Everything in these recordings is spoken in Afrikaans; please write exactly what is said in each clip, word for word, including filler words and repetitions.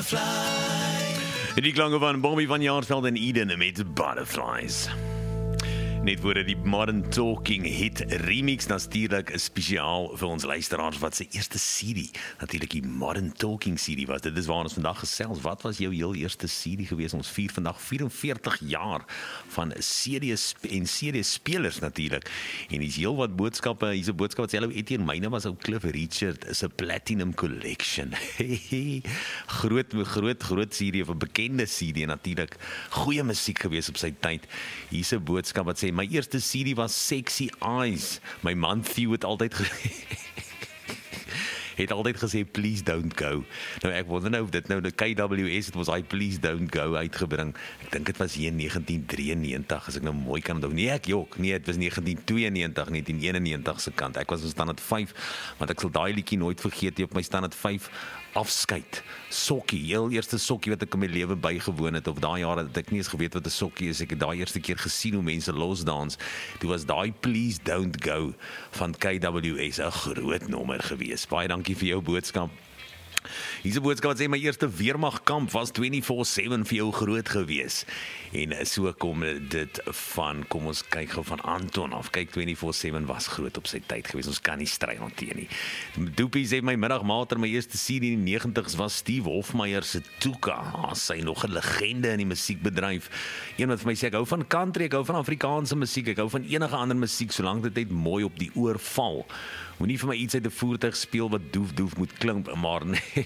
Butterfly. Die klanke van Bobby van Jaarsveld en Eden met Butterflies. Net voor die Modern Talking hit remix, natuurlijk speciaal vir ons luisteraars wat sy eerste C D, natuurlijk die Modern Talking C D was. Dit is waar ons vandag gesels. Wat was jou heel eerste C D geweest? Ons vier vandag vierenveertig jaar van C D's en C D spelers natuurlijk. En is heel wat boodskappe, hier is 'n boodskap wat sê, hallo Etienne, myne was ou Cliff Richard, is 'n Platinum Collection. groot, groot, groot C D, of 'n bekende C D natuurlijk. Goeie musiek geweest op sy tyd. Hier is 'n boodskap wat sê, my eerste C D was Sexy Eyes. My man Theo het altyd het altyd gesê, please don't go. Nou ek wonder nou of dit nou die K W S, het was hy please don't go uitgebring. Ek dink dit was hier in negentien drieënnegentig, as ek nou mooi kan onthou. Nee, ek jok, nee, dit was negentien tweeënnegentig, negentien eenennegentig se kant. Ek was in standaard vyf, want ek sal daai liedjie nooit vergeet nie, op my standaard vyf afskeid. Sokkie, heel eerste sokkie wat ek in my lewe bygewoon het, of daai jare het ek nie eens geweet wat 'n sokkie is. Ek het daai eerste keer gesien hoe mense losdans. Dit was daai Please Don't Go van K W S, 'n groot nommer gewees. Baie dankie vir jou boodskap. Hier is 'n boodskap wat sê, my eerste weermagkamp was vyf-vierentwintig sewe vir jou groot gewees. En so kom dit van, kom ons kyk gou van Anton af. Kyk, vyf-vierentwintig sewe was groot op sy tyd gewees. Ons kan nie stry hanteer nie. Doopie sê, my middagmater, my eerste C D in die negentigs was Steve Hofmeyer se Tuka. Ah, sy nog 'n legende in die musiekbedryf. Een wat vir my sê, ek hou van country, ek hou van Afrikaanse musiek, ek hou van enige ander musiek, solank dit net mooi op die oor val. Moenie vir my iets uit 'n voertuig speel wat doef doef moet klink, maar nee.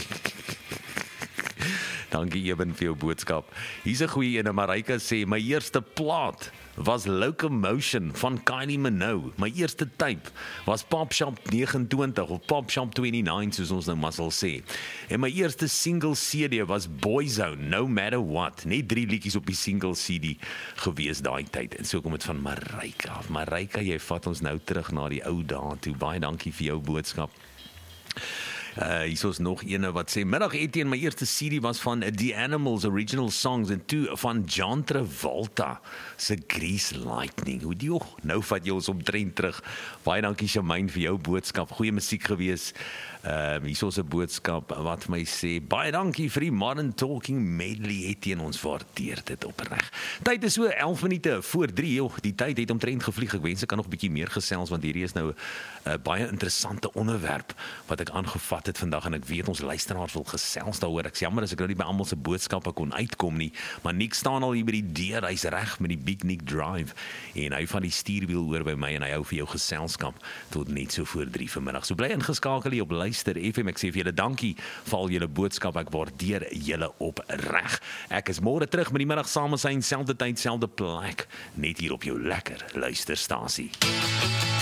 Dankie Eben vir jou boodskap. Hier's 'n goeie ene, Marika sê, my eerste plaat was Locomotion van Kylie Minogue. My eerste tape was Pop Shop negenentwintig of Pop Shop negenentwintig, soos ons nou maar sal sê. En my eerste single C D was Boyzone, No Matter What. Net drie liedjies op die single C D gewees daai tyd. En so kom dit van Marika. Marika, jy vat ons nou terug na die ou dae toe. Baie dankie vir jou boodskap. Uh, hier is nog ene wat sê, middag Etienne, my eerste C D was van The Animals Original Songs en toe van John Travolta se Grease Lightning. Hoe die, oh, nou vat jy ons omtrent terug. Baie dankie Shamaine vir jou boodskap, goeie musiek gewees. Uh, hier is 'n boodskap wat my sê, baie dankie vir die Modern Talking medley Etienne, ons waardeer dit opreg. Tyd is so elf minute voor drie, joh, die tyd het omtrent gevlieg. Ek wens ek kan nog 'n bietjie meer gesels, want hierdie is nou 'n uh, baie interessante onderwerp wat ek aangevat het vandag, en ek weet ons luisteraars wil gesels daaroor. Ek sê jammer as ek nou nie by almal se boodskappe kon uitkom nie, maar Nick staan al hier by die deur, hy's reg met die Big Nick Drive, en hy van die stuurwiel oor by my, en hy hou vir jou geselskap tot net so voor drie vanmiddag. So bly ingeskakel hier op Luister F M. Ek sê vir julle dankie vir al julle boodskap, ek waardeer julle opreg. Ek is môre terug met die middag saam, selfde tyd, selfde plek, net hier op jou lekker luisterstasie.